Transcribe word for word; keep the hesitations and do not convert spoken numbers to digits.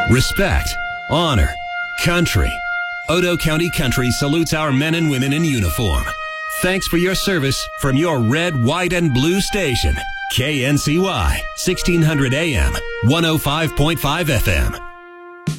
Respect, honor, country. Otoe County Country salutes our men and women in uniform. Thanks for your service from your red, white, and blue station. K N C Y, sixteen hundred A M, one oh five point five F M.